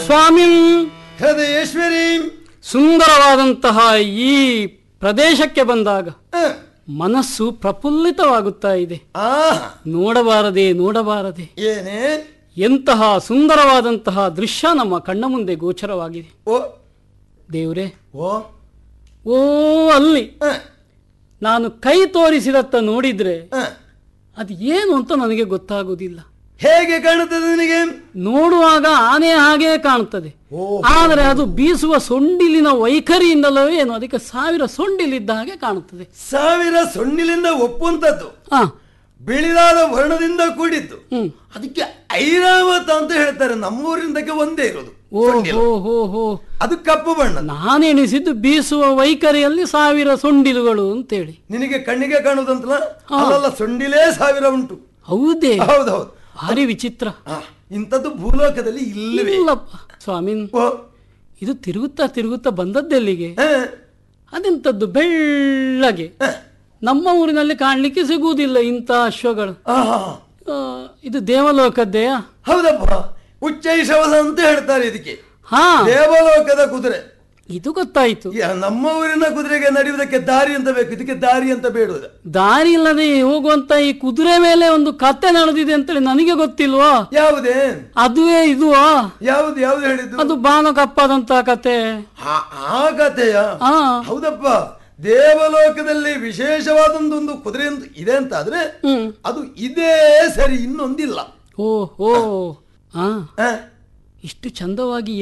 ಸ್ವಾಮಿ ಹೃದಯೇಶ್ವರಿ, ಸುಂದರವಾದಂತಹ ಈ ಪ್ರದೇಶಕ್ಕೆ ಬಂದಾಗ ಮನಸ್ಸು ಪ್ರಫುಲ್ಲಿತವಾಗುತ್ತಾ ಇದೆ. ನೋಡಬಾರದೆ ನೋಡಬಾರದೆ ಏನೇ ಎಂತಹ ಸುಂದರವಾದಂತಹ ದೃಶ್ಯ ನಮ್ಮ ಕಣ್ಣ ಮುಂದೆ ಗೋಚರವಾಗಿದೆ. ಓ ದೇವ್ರೆ, ಓ ಓ ಅಲ್ಲಿ ನಾನು ಕೈ ತೋರಿಸಿದತ್ತ ನೋಡಿದ್ರೆ ಅದು ಏನು ಅಂತ ನನಗೆ ಗೊತ್ತಾಗುವುದಿಲ್ಲ. ಹೇಗೆ ಕಾಣುತ್ತದೆ ನಿನಗೆ? ನೋಡುವಾಗ ಆನೆ ಹಾಗೆ ಕಾಣುತ್ತದೆ, ಆದರೆ ಅದು ಬೀಸುವ ಸೊಂಡಿಲಿನ ವೈಖರಿಯಿಂದಲೋ ಏನು ಅದಕ್ಕೆ 1000 ಸೊಂಡಿಲಿದ್ದ ಹಾಗೆ ಕಾಣುತ್ತದೆ. 1000 ಸೊಂಡಿಲಿಂದ ಒಪ್ಪುವಂತದ್ದು, ಬಿಳಿದಾದ ವರ್ಣದಿಂದ ಕೂಡಿದ್ದು. ಅದಕ್ಕೆ ಐರಾವತ ಅಂತ ಹೇಳ್ತಾರೆ. ನಮ್ಮೂರಿಂದಕ್ಕೆ ಒಂದೇ ಇರೋದು. ಓಹೋ, ಅದು ಕಪ್ಪು ಬಣ್ಣ. ನಾನೆಣಿಸಿದ್ದು ಬೀಸುವ ವೈಖರಿಯಲ್ಲಿ 1000 ಸೊಂಡಿಲುಗಳು ಅಂತೇಳಿ. ನಿನಗೆ ಕಣ್ಣಿಗೆ ಕಾಣುವುದಂತಲ್ಲ, ಅಲ್ಲ ಸೊಂಡಿಲೇ 1000 ಉಂಟು. ಹೌದೇ? ಹೌದೌದು, ಭಾರಿ ವಿಚಿತ್ರ. ಇಂಥದ್ದು ಭೂಲೋಕದಲ್ಲಿ ಇಲ್ಲಪ್ಪ ಸ್ವಾಮಿ. ಇದು ತಿರುಗುತ್ತಾ ತಿರುಗುತ್ತಾ ಬಂದದ್ದೆಲ್ಲಿಗೆ? ಅದೆಂತದ್ದು ಬೆಳ್ಳಗೆ ನಮ್ಮ ಊರಿನಲ್ಲಿ ಕಾಣ್ಲಿಕ್ಕೆ ಸಿಗುವುದಿಲ್ಲ ಇಂಥ ಅಶ್ವಗಳು. ಇದು ದೇವಲೋಕದ್ದೆಯಾ? ಹೌದಪ್ಪ, ಉಚ್ಚೈಷವಸ ಅಂತ ಹೇಳ್ತಾರೆ ಇದಕ್ಕೆ. ಹಾ, ದೇವಲೋಕದ ಕುದುರೆ. ಇದು ಗೊತ್ತಾಯ್ತು. ನಮ್ಮ ಊರಿನ ಕುದುರೆಗೆ ನಡೆಯುವುದಕ್ಕೆ ದಾರಿ ಅಂತ ಬೇಕು, ಇದಕ್ಕೆ ದಾರಿ ಅಂತ ಬೇಡುವುದು. ದಾರಿ ಇಲ್ಲದೆ ಹೋಗುವಂತ ಈ ಕುದುರೆ ಮೇಲೆ ಒಂದು ಕತೆ ನಡೆದಿದೆ ಅಂತೇಳಿ ನನಗೆ ಗೊತ್ತಿಲ್ವಾ? ಯಾವುದೇ? ಅದುವೇ ಇದುವಾ? ಯಾವ್ದು ಯಾವ್ದು ಹೇಳಿದ್ದು? ಅದು ಬಾನಕಪ್ಪದಂತ ಕತೆ. ಆ ಕಥೆಯ? ಹೌದಪ್ಪ, ದೇವಲೋಕದಲ್ಲಿ ವಿಶೇಷವಾದೊಂದು ಕುದುರೆ ಇದೆ ಅಂತ ಆದ್ರೆ ಅದು ಇದೇ ಸರಿ, ಇನ್ನೊಂದಿಲ್ಲ. ಓಹೋ, ಇಷ್ಟು ಚಂದವಾಗಿ